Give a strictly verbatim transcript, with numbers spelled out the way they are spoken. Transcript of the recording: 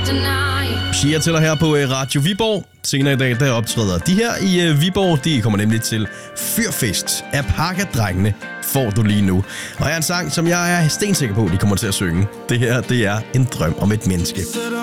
Shia til dig her på Radio Viborg. Senere i dag, der optræder de her i uh, Viborg. De kommer nemlig til Fyrfest af Pakka-drengene, får du lige nu. Og er en sang, som jeg er stensikker på, de kommer til at synge. Det her, det er En drøm om et menneske.